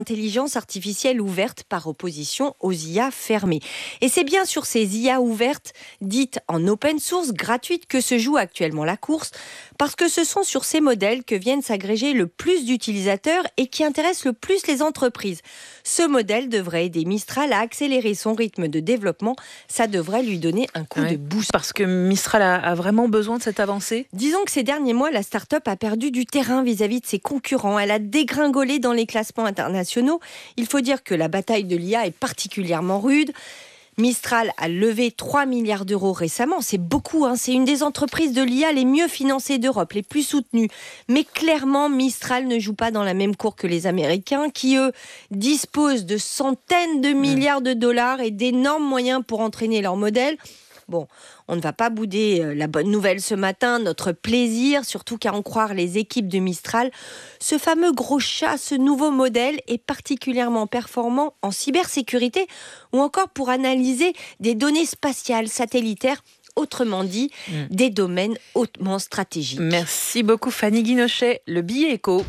Intelligence artificielle ouverte par opposition aux IA fermées. Et c'est bien sur ces IA ouvertes, dites en open source, gratuites, que se joue actuellement la course, parce que ce sont sur ces modèles que viennent s'agréger le plus d'utilisateurs et qui intéressent le plus les entreprises. Ce modèle devrait aider Mistral à accélérer son rythme de développement. Ça devrait lui donner un coup de boost. Parce que Mistral a vraiment besoin de cette avancée ? Disons que ces derniers mois, la start-up a perdu du terrain vis-à-vis de ses concurrents. Elle a dégringolé dans les classements internationaux. Il faut dire que la bataille de l'IA est particulièrement rude. Mistral a levé 3 milliards d'euros récemment. C'est beaucoup, hein. C'est une des entreprises de l'IA les mieux financées d'Europe, les plus soutenues. Mais clairement, Mistral ne joue pas dans la même cour que les Américains qui, eux, disposent de centaines de milliards de dollars et d'énormes moyens pour entraîner leur modèle. Bon, on ne va pas bouder la bonne nouvelle ce matin, notre plaisir, surtout qu'à en croire les équipes de Mistral, ce fameux gros chat, ce nouveau modèle est particulièrement performant en cybersécurité ou encore pour analyser des données spatiales, satellitaires, autrement dit, des domaines hautement stratégiques. Merci beaucoup Fanny Guinochet, le billet éco.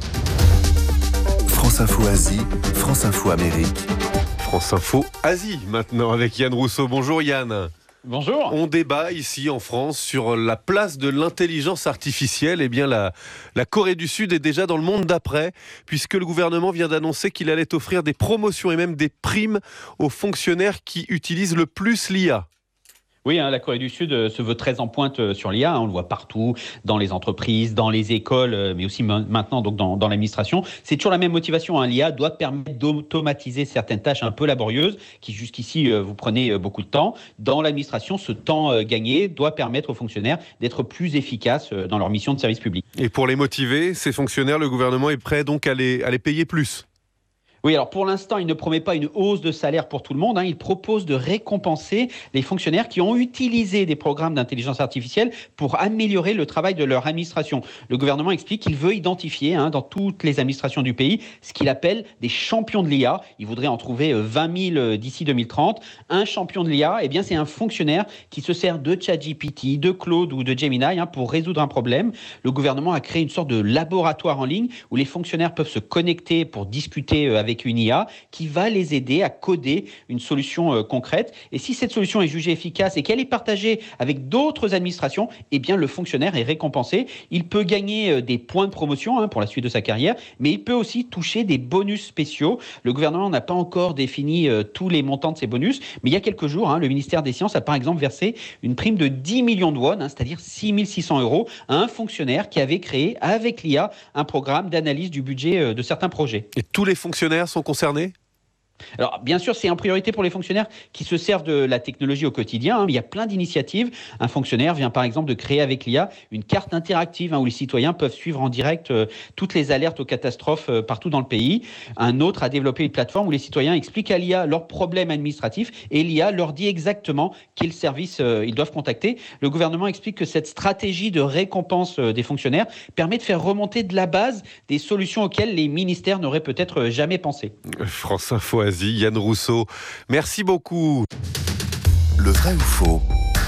France Info Asie, France Info Amérique. France Info Asie maintenant avec Yann Rousseau. Bonjour Yann. Bonjour. On débat ici en France sur la place de l'intelligence artificielle. Eh bien, la Corée du Sud est déjà dans le monde d'après, puisque le gouvernement vient d'annoncer qu'il allait offrir des promotions et même des primes aux fonctionnaires qui utilisent le plus l'IA. Oui, la Corée du Sud se veut très en pointe sur l'IA. On le voit partout, dans les entreprises, dans les écoles, mais aussi maintenant donc dans l'administration. C'est toujours la même motivation. L'IA doit permettre d'automatiser certaines tâches un peu laborieuses qui jusqu'ici vous prenaient beaucoup de temps. Dans l'administration, ce temps gagné doit permettre aux fonctionnaires d'être plus efficaces dans leur mission de service public. Et pour les motiver, ces fonctionnaires, le gouvernement est prêt donc à les payer plus. Oui, alors pour l'instant, il ne promet pas une hausse de salaire pour tout le monde. Il propose de récompenser les fonctionnaires qui ont utilisé des programmes d'intelligence artificielle pour améliorer le travail de leur administration. Le gouvernement explique qu'il veut identifier dans toutes les administrations du pays ce qu'il appelle des champions de l'IA. Il voudrait en trouver 20 000 d'ici 2030. Un champion de l'IA, c'est un fonctionnaire qui se sert de ChatGPT, de Claude ou de Gemini pour résoudre un problème. Le gouvernement a créé une sorte de laboratoire en ligne où les fonctionnaires peuvent se connecter pour discuter avec une IA qui va les aider à coder une solution concrète. Et si cette solution est jugée efficace et qu'elle est partagée avec d'autres administrations, le fonctionnaire est récompensé. Il peut gagner des points de promotion pour la suite de sa carrière, mais il peut aussi toucher des bonus spéciaux. Le gouvernement n'a pas encore défini tous les montants de ces bonus, mais il y a quelques jours, le ministère des Sciences a par exemple versé une prime de 10 millions de won, c'est-à-dire 6 600 euros, à un fonctionnaire qui avait créé avec l'IA un programme d'analyse du budget de certains projets. Et tous les fonctionnaires sont concernés ? Alors, bien sûr, c'est en priorité pour les fonctionnaires qui se servent de la technologie au quotidien. Il y a plein d'initiatives. Un fonctionnaire vient par exemple de créer avec l'IA une carte interactive où les citoyens peuvent suivre en direct toutes les alertes aux catastrophes partout dans le pays. Un autre a développé une plateforme où les citoyens expliquent à l'IA leurs problèmes administratifs et l'IA leur dit exactement quel service ils doivent contacter. Le gouvernement explique que cette stratégie de récompense des fonctionnaires permet de faire remonter de la base des solutions auxquelles les ministères n'auraient peut-être jamais pensé. France Info Asie. Yann Rousseau, merci beaucoup. Le vrai ou faux ?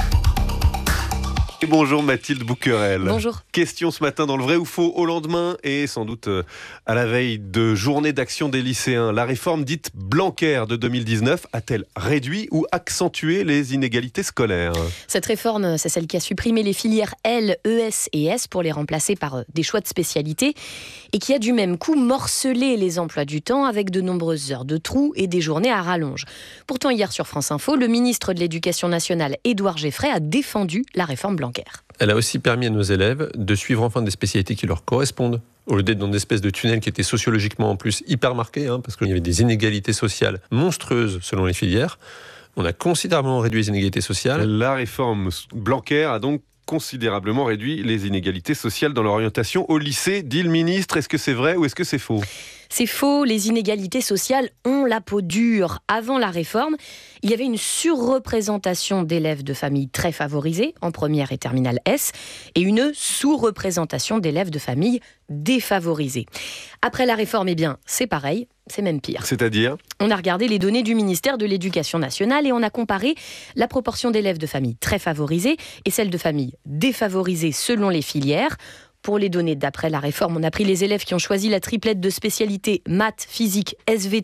Et bonjour Mathilde Bouquerel. Bonjour. Question ce matin dans le vrai ou faux au lendemain et sans doute à la veille de journée d'action des lycéens. La réforme dite Blanquer de 2019 a-t-elle réduit ou accentué les inégalités scolaires ? Cette réforme, c'est celle qui a supprimé les filières L, ES et S pour les remplacer par des choix de spécialité et qui a du même coup morcelé les emplois du temps avec de nombreuses heures de trous et des journées à rallonge. Pourtant, hier sur France Info, le ministre de l'Éducation nationale, Édouard Geoffrey, a défendu la réforme Blanquer. Elle a aussi permis à nos élèves de suivre enfin des spécialités qui leur correspondent, au lieu d'être dans une espèce de tunnel qui était sociologiquement en plus hyper marqué, parce qu'il y avait des inégalités sociales monstrueuses selon les filières. On a considérablement réduit les inégalités sociales. La réforme Blanquer a donc considérablement réduit les inégalités sociales dans l'orientation au lycée, dit le ministre. Est-ce que c'est vrai ou est-ce que c'est faux ? C'est faux, les inégalités sociales ont la peau dure. Avant la réforme, il y avait une surreprésentation d'élèves de familles très favorisées, en première et terminale S, et une sous-représentation d'élèves de familles défavorisées. Après la réforme, c'est pareil, c'est même pire. C'est-à-dire ? On a regardé les données du ministère de l'Éducation nationale et on a comparé la proportion d'élèves de familles très favorisées et celle de familles défavorisées selon les filières. pour les données d'après la réforme. On a pris les élèves qui ont choisi la triplette de spécialités maths, physique, SVT